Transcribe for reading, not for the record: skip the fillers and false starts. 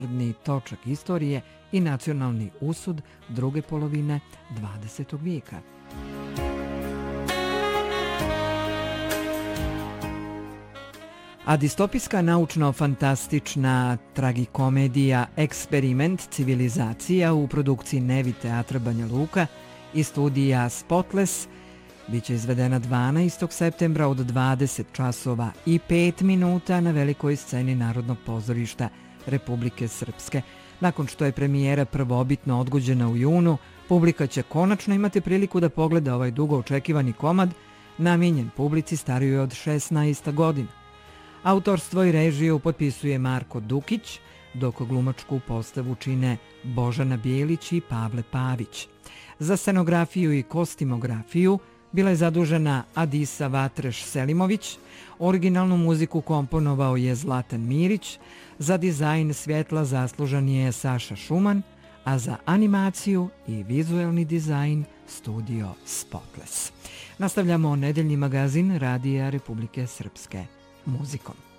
točak istorije i nacionalni usud druge polovine 20. vijeka. A distopijska naučno-fantastična tragikomedija Eksperiment civilizacija u produkciji Nevi teatra Banja Luka i studija Spotless biće izvedena 12. septembra od 20 časova i 5 minuta na velikoj sceni Narodnog pozorišta Republike Srpske. Nakon što je premijera prvobitno odgođena u junu, publika će konačno imati priliku da pogleda ovaj dugo očekivani komad namijenjen publici starijoj od 16 godina. Autorstvo i režiju potpisuje Marko Dukić, dok glumačku postavu čine Božana Bijelić i Pavle Pavić. Za scenografiju i kostimografiju bila je zadužena Adisa Vatreš Selimović, originalnu muziku komponovao je Zlatan Mirić, za dizajn svjetla zaslužan je Saša Šuman, a za animaciju i vizuelni dizajn studio Spotless. Nastavljamo nedeljni magazin Radija Republike Srpske muzikom.